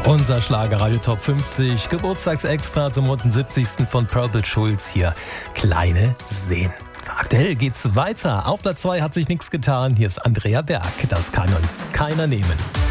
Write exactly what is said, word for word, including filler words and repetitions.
Unser Schlagerradio Top fünfzig, Geburtstagsextra zum runden siebzigsten von Purple Schulz hier. Kleine Seen. Aktuell geht's weiter. Auf Platz zwei hat sich nichts getan. Hier ist Andrea Berg. Das kann uns keiner nehmen.